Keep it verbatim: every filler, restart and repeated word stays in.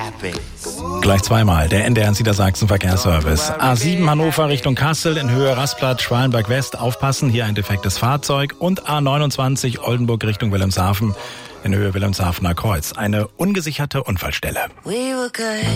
Gleich zweimal der N D R Niedersachsen Verkehrsservice. A sieben Hannover Richtung Kassel in Höhe Rastplatz Schwalenberg West. Aufpassen, hier ein defektes Fahrzeug. Und A neunundzwanzig Oldenburg Richtung Wilhelmshaven in Höhe Wilhelmshavener Kreuz. Eine ungesicherte Unfallstelle. We were good.